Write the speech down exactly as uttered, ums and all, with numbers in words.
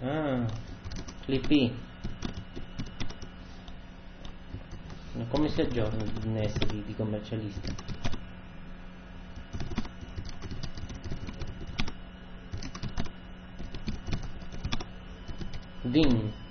Ah, Clippy. Ma come si aggiorna il N E S di, di commercialista? Din.